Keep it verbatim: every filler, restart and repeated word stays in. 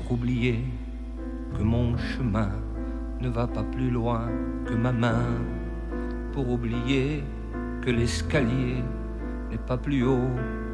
pour oublier que mon chemin ne va pas plus loin que ma main, pour oublier que l'escalier n'est pas plus haut